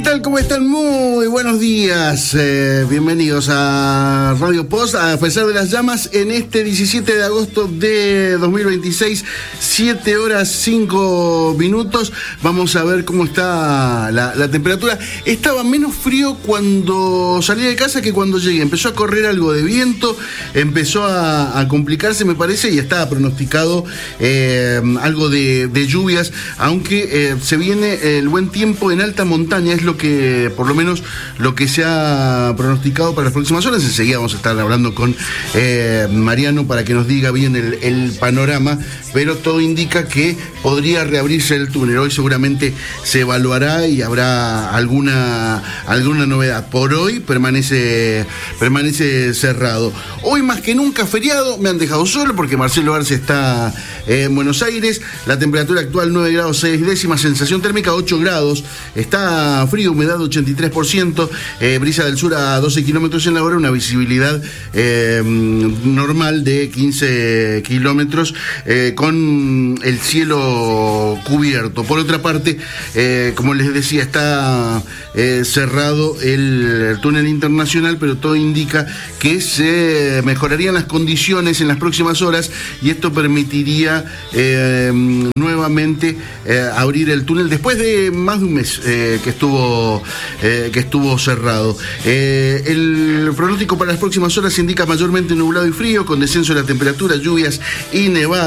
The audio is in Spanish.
tal? ¿Cómo están? Muy buenos días. Bienvenidos a Radio Post, a pesar de las llamas, en este 17 de agosto de 2026, 7 horas 5 minutos. Vamos a ver cómo está la temperatura. Estaba menos frío cuando salí de casa que cuando llegué. Empezó a correr algo de viento, empezó a complicarse, me parece, y estaba pronosticado algo de lluvias, aunque se viene el buen tiempo en alta montaña, es lo que, por lo menos, lo que se ha pronosticado para las próximas horas. Enseguida vamos a estar hablando con Mariano para que nos diga bien el panorama, pero todo indica que podría reabrirse el túnel. Hoy seguramente se evaluará y habrá alguna novedad. Por hoy permanece cerrado. Hoy más que nunca feriado, me han dejado solo porque Marcelo Arce está en Buenos Aires. La temperatura actual 9 grados 6 décimas, sensación térmica 8 grados, está frío, humedad 83%, brisa del sur a 12 kilómetros en la hora, una visibilidad normal de 15 kilómetros, con el cielo cubierto. Por otra parte, como les decía, está cerrado el túnel internacional, pero todo indica que se mejorarían las condiciones en las próximas horas y esto permitiría nuevamente abrir el túnel después de más de un mes que estuvo cerrado. El pronóstico para las próximas horas indica mayormente nublado y frío, con descenso de la temperatura, lluvias y nevadas.